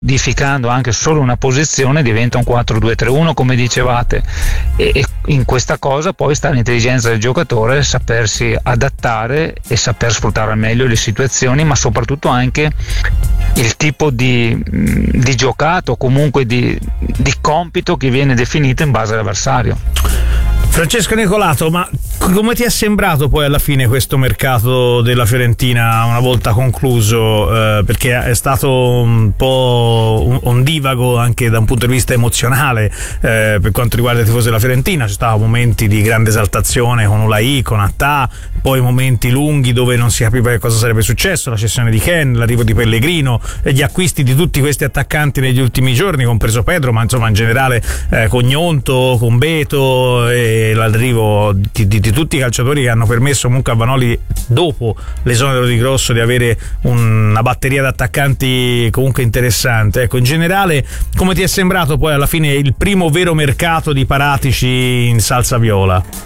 modificando anche solo una posizione diventa un 4-2-3-1 come dicevate, e in questa cosa poi sta l'intelligenza del giocatore, sapersi adattare e saper sfruttare al meglio le situazioni, ma soprattutto anche il tipo di giocato, comunque di compito che viene definito in base all'avversario. Francesco Nicolato, ma come ti è sembrato poi alla fine questo mercato della Fiorentina una volta concluso? Perché è stato un po' ondivago anche da un punto di vista emozionale per quanto riguarda i tifosi della Fiorentina. Ci stavano momenti di grande esaltazione con Ulai, con Attà, poi momenti lunghi dove non si capiva che cosa sarebbe successo, la cessione di Ken, l'arrivo di Pellegrino, gli acquisti di tutti questi attaccanti negli ultimi giorni, compreso Pedro, ma insomma in generale con Gnonto, con Beto e l'arrivo di tutti i calciatori che hanno permesso comunque a Vanoli, dopo l'esonero di Grosso, di avere una batteria di attaccanti comunque interessante. Ecco, in generale come ti è sembrato poi alla fine il primo vero mercato di Paratici in salsa viola?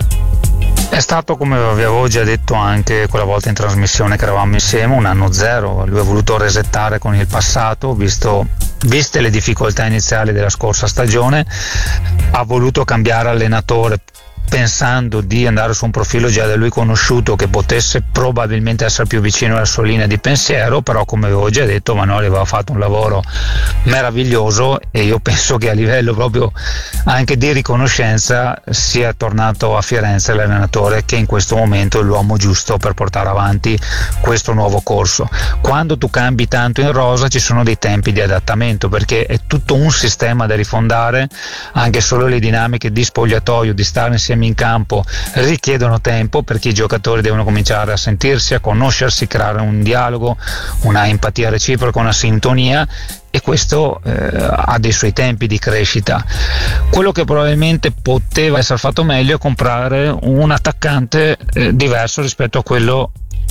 È stato, come avevo già detto anche quella volta in trasmissione che eravamo insieme, un anno zero. Lui ha voluto resettare con il passato, viste le difficoltà iniziali della scorsa stagione, ha voluto cambiare allenatore pensando di andare su un profilo già da lui conosciuto che potesse probabilmente essere più vicino alla sua linea di pensiero, però come avevo già detto Vanoli aveva fatto un lavoro meraviglioso e io penso che a livello proprio anche di riconoscenza sia tornato a Firenze l'allenatore che in questo momento è l'uomo giusto per portare avanti questo nuovo corso. Quando tu cambi tanto in rosa ci sono dei tempi di adattamento, perché è tutto un sistema da rifondare, anche solo le dinamiche di spogliatoio, di stare insieme in campo richiedono tempo, perché i giocatori devono cominciare a sentirsi, a conoscersi, creare un dialogo, una empatia reciproca, una sintonia, e questo ha dei suoi tempi di crescita. Quello che probabilmente poteva essere fatto meglio è comprare un attaccante diverso rispetto a quelli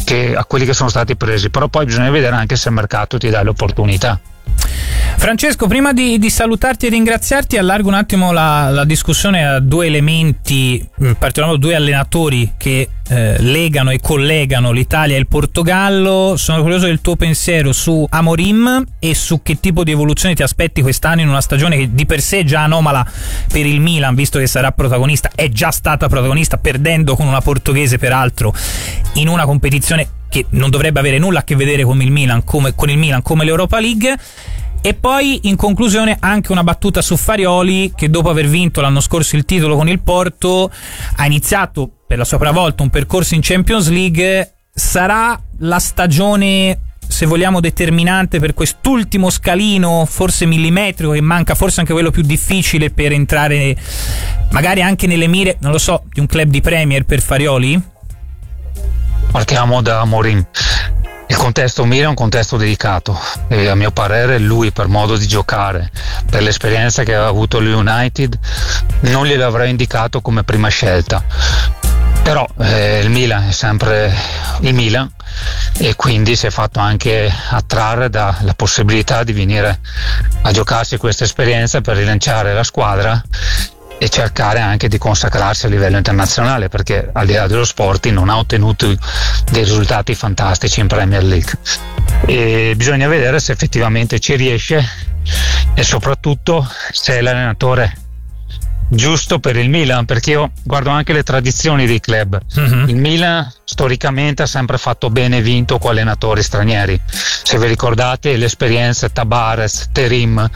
che sono stati presi, però poi bisogna vedere anche se il mercato ti dà l'opportunità. Francesco, prima di salutarti e ringraziarti, allargo un attimo la discussione a due elementi, in particolare due allenatori che legano e collegano l'Italia e il Portogallo. Sono curioso del tuo pensiero su Amorim e su che tipo di evoluzione ti aspetti quest'anno in una stagione che di per sé è già anomala per il Milan, visto che sarà protagonista, è già stata protagonista perdendo con una portoghese peraltro in una competizione che non dovrebbe avere nulla a che vedere con il Milan come l'Europa League. E poi in conclusione anche una battuta su Farioli, che dopo aver vinto l'anno scorso il titolo con il Porto ha iniziato per la sua prima volta un percorso in Champions League. Sarà la stagione, se vogliamo, determinante per quest'ultimo scalino, forse millimetrico, che manca, forse anche quello più difficile per entrare magari anche nelle mire, non lo so, di un club di Premier per Farioli? Partiamo da Amorim. Il contesto Milan è un contesto delicato e a mio parere lui, per modo di giocare, per l'esperienza che aveva avuto l'United, non gliel'avrei indicato come prima scelta. Però il Milan è sempre il Milan e quindi si è fatto anche attrarre dalla possibilità di venire a giocarsi questa esperienza per rilanciare la squadra e cercare anche di consacrarsi a livello internazionale, perché al di là dello sport non ha ottenuto dei risultati fantastici in Premier League e bisogna vedere se effettivamente ci riesce e soprattutto se è l'allenatore giusto per il Milan, perché io guardo anche le tradizioni dei club. Il Milan storicamente ha sempre fatto bene e vinto con allenatori stranieri. Se vi ricordate le esperienze Tabares, Terim,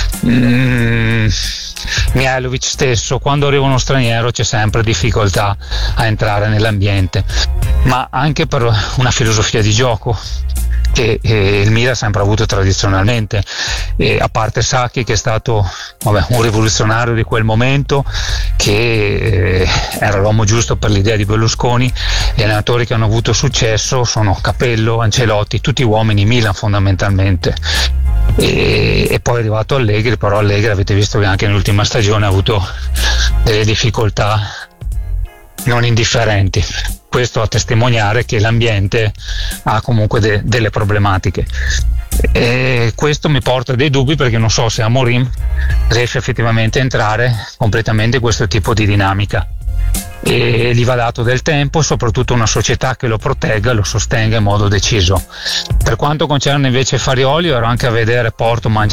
Mihajlovic stesso, quando arriva uno straniero c'è sempre difficoltà a entrare nell'ambiente, ma anche per una filosofia di gioco che il Milan ha sempre avuto tradizionalmente, e a parte Sacchi che è stato un rivoluzionario di quel momento, che era l'uomo giusto per l'idea di Berlusconi. Gli allenatori che hanno avuto successo sono Capello, Ancelotti, tutti uomini Milan fondamentalmente. E poi è arrivato Allegri, però Allegri avete visto che anche nell'ultima stagione ha avuto delle difficoltà non indifferenti. Questo a testimoniare che l'ambiente ha comunque delle problematiche, e questo mi porta dei dubbi, perché non so se Amorim riesce effettivamente a entrare completamente in questo tipo di dinamica. e gli va dato del tempo e soprattutto una società che lo protegga e lo sostenga in modo deciso. Per quanto concerne invece Farioli, ero anche a vedere Porto